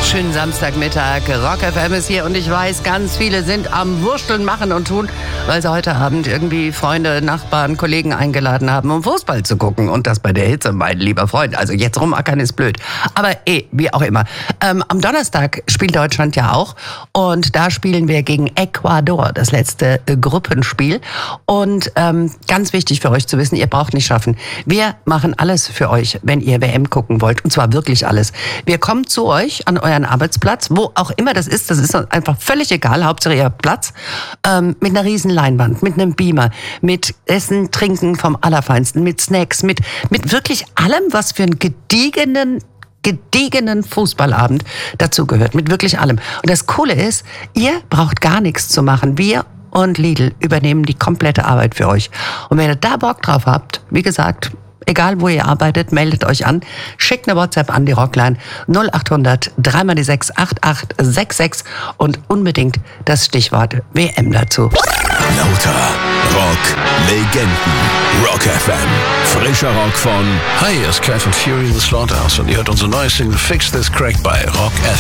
Schönen Samstagmittag. Rock FM ist hier und ich weiß, ganz viele sind am Wursteln, machen und tun, weil sie heute Abend irgendwie Freunde, Nachbarn, Kollegen eingeladen haben, um Fußball zu gucken. Und das bei der Hitze, mein lieber Freund. Also jetzt rumackern ist blöd. Aber wie auch immer. Am Donnerstag spielt Deutschland ja auch. Und da spielen wir gegen Ecuador, das letzte Gruppenspiel. Und ganz wichtig für euch zu wissen, ihr braucht nicht schaffen. Wir machen alles für euch, wenn ihr WM gucken wollt. Und zwar wirklich alles. Wir kommen zu euch an euren Arbeitsplatz, wo auch immer das ist einfach völlig egal, Hauptsache ihr habt Platz, mit einer riesen Leinwand, mit einem Beamer, mit Essen, Trinken vom Allerfeinsten, mit Snacks, mit wirklich allem, was für einen gediegenen Fußballabend dazugehört, mit wirklich allem. Und das Coole ist, ihr braucht gar nichts zu machen. Wir und Lidl übernehmen die komplette Arbeit für euch. Und wenn ihr da Bock drauf habt, wie gesagt, egal wo ihr arbeitet, meldet euch an, schickt eine WhatsApp an die Rockline 0800 3x6 8866 und unbedingt das Stichwort WM dazu. Lauter Rock Legenden. Rock FM. Frischer Rock von Hi, hier ist Kai von Fury in the Slaughterhouse und ihr hört unsere neue Single Fix This Crack bei Rock FM.